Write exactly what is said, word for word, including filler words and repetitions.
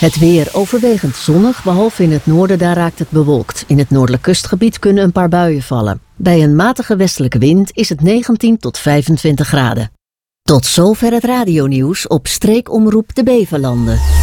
Het weer overwegend zonnig, behalve in het noorden, daar raakt het bewolkt. In het noordelijk kustgebied kunnen een paar buien vallen. Bij een matige westelijke wind is het negentien tot vijfentwintig graden. Tot zover het radionieuws op Streekomroep de Beverlanden.